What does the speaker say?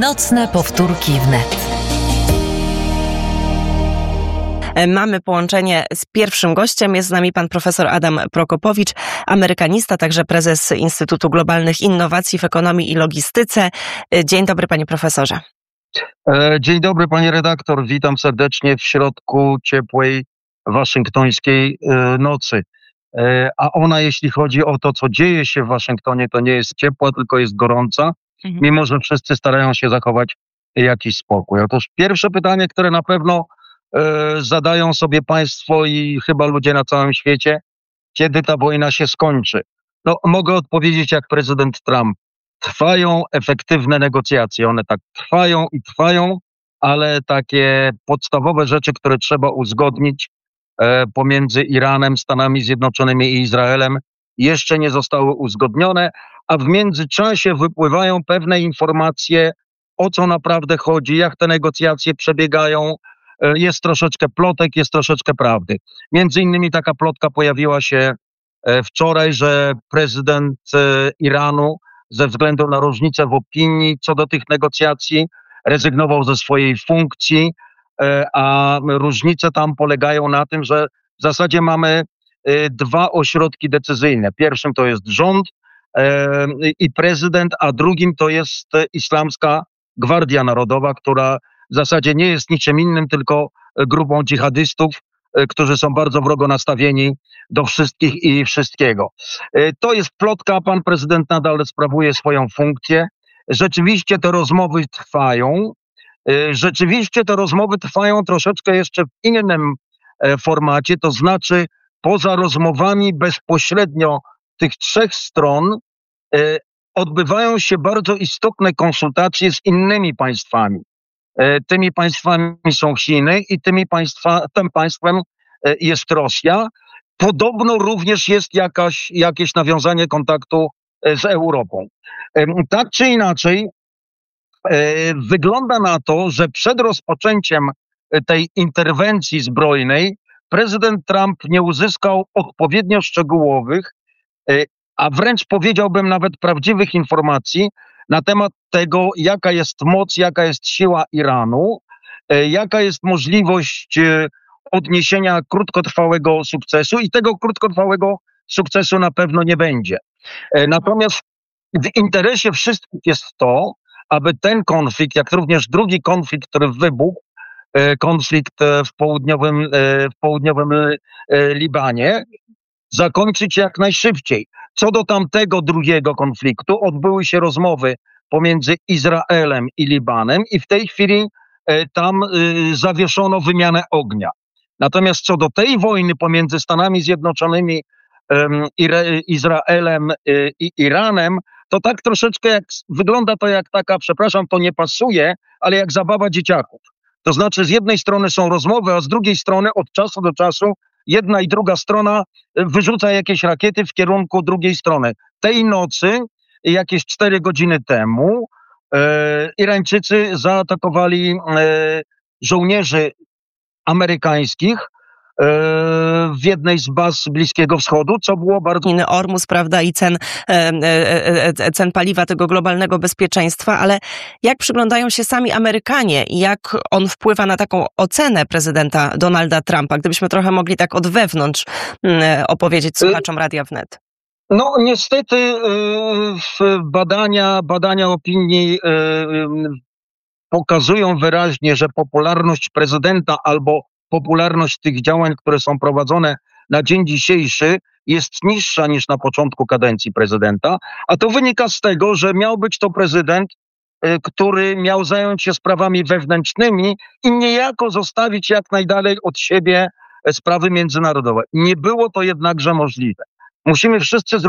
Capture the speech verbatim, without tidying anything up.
Nocne powtórki wnet. Mamy połączenie z pierwszym gościem. Jest z nami pan profesor Adam Prokopowicz, amerykanista, także prezes Instytutu Globalnych Innowacji w Ekonomii i Logistyce. Dzień dobry, panie profesorze. Dzień dobry, pani redaktor. Witam serdecznie w środku ciepłej waszyngtońskiej nocy. A ona, jeśli chodzi o to, co dzieje się w Waszyngtonie, to nie jest ciepła, tylko jest gorąca, mhm. mimo że wszyscy starają się zachować jakiś spokój. Otóż pierwsze pytanie, które na pewno e, zadają sobie państwo i chyba ludzie na całym świecie, kiedy ta wojna się skończy? No, mogę odpowiedzieć jak prezydent Trump. Trwają efektywne negocjacje. One tak trwają i trwają, ale takie podstawowe rzeczy, które trzeba uzgodnić e, pomiędzy Iranem, Stanami Zjednoczonymi i Izraelem, jeszcze nie zostały uzgodnione, a w międzyczasie wypływają pewne informacje, o co naprawdę chodzi, jak te negocjacje przebiegają. E, jest troszeczkę plotek, jest troszeczkę prawdy. Między innymi taka plotka pojawiła się e, wczoraj, że prezydent e, Iranu ze względu na różnicę w opinii co do tych negocjacji rezygnował ze swojej funkcji, a różnice tam polegają na tym, że w zasadzie mamy dwa ośrodki decyzyjne. Pierwszym to jest rząd i prezydent, a drugim to jest Islamska Gwardia Narodowa, która w zasadzie nie jest niczym innym, tylko grupą dżihadystów, którzy są bardzo wrogo nastawieni do wszystkich i wszystkiego. To jest plotka, pan prezydent nadal sprawuje swoją funkcję. Rzeczywiście te rozmowy trwają. Rzeczywiście te rozmowy trwają troszeczkę jeszcze w innym formacie, to znaczy poza rozmowami bezpośrednio tych trzech stron odbywają się bardzo istotne konsultacje z innymi państwami. Tymi państwami są Chiny i tymi państwa, tym państwem jest Rosja. Podobno również jest jakaś, jakieś nawiązanie kontaktu z Europą. Tak czy inaczej, wygląda na to, że przed rozpoczęciem tej interwencji zbrojnej prezydent Trump nie uzyskał odpowiednio szczegółowych, a wręcz powiedziałbym nawet prawdziwych informacji na temat tego, jaka jest moc, jaka jest siła Iranu, jaka jest możliwość odniesienia krótkotrwałego sukcesu i tego krótkotrwałego sukcesu na pewno nie będzie. Natomiast w interesie wszystkich jest to, aby ten konflikt, jak również drugi konflikt, który wybuchł, konflikt w południowym, w południowym Libanie, zakończyć jak najszybciej. Co do tamtego drugiego konfliktu, odbyły się rozmowy pomiędzy Izraelem i Libanem i w tej chwili tam zawieszono wymianę ognia. Natomiast co do tej wojny pomiędzy Stanami Zjednoczonymi, Izraelem i Iranem, to tak troszeczkę jak, wygląda to jak taka, przepraszam, to nie pasuje, ale jak zabawa dzieciaków. To znaczy z jednej strony są rozmowy, a z drugiej strony od czasu do czasu jedna i druga strona wyrzuca jakieś rakiety w kierunku drugiej strony. Tej nocy, jakieś cztery godziny temu, e, Irańczycy zaatakowali e, żołnierzy amerykańskich e, w jednej z baz Bliskiego Wschodu, co było bardzo... Ormus, prawda, i cen, e, e, cen paliwa, tego globalnego bezpieczeństwa, ale jak przyglądają się sami Amerykanie i jak on wpływa na taką ocenę prezydenta Donalda Trumpa? Gdybyśmy trochę mogli tak od wewnątrz e, opowiedzieć słuchaczom Radia Wnet. No niestety e, badania, badania opinii e, pokazują wyraźnie, że popularność prezydenta albo popularność tych działań, które są prowadzone na dzień dzisiejszy, jest niższa niż na początku kadencji prezydenta, a to wynika z tego, że miał być to prezydent, który miał zająć się sprawami wewnętrznymi i niejako zostawić jak najdalej od siebie sprawy międzynarodowe. Nie było to jednakże możliwe. Musimy wszyscy